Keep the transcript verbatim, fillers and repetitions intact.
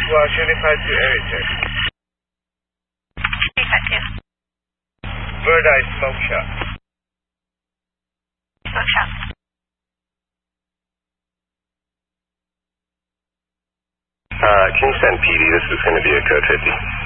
Washington five two area check. five two. Bird Eye Smoke Shop. Smoke Shop. Uh, Kingston P D, this is going to be a code fifty.